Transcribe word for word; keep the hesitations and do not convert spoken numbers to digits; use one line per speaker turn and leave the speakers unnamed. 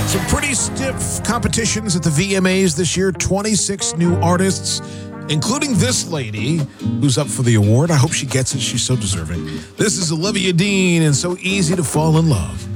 Some pretty stiff competitions at the V M As this year. twenty-six new artists, including this lady who's up for the award. I hope she gets it. She's so deserving. This is Olivia Dean and So Easy to Fall in Love.